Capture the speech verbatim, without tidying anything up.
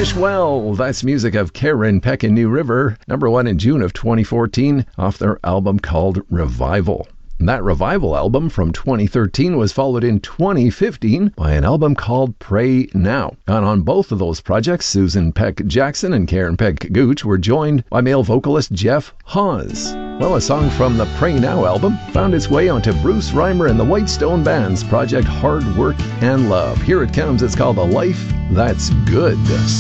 Wish Well. That's music of Karen Peck and New River, number one in June of twenty fourteen, off their album called Revival. And that Revival album from twenty thirteen was followed in twenty fifteen by an album called Pray Now. And on both of those projects, Susan Peck Jackson and Karen Peck Gooch were joined by male vocalist Jeff Hawes. Well, a song from the Pray Now album found its way onto Bruce Reimer and the Whitestone Band's project Hard Work and Love. Here it comes. It's called A Life That's Good.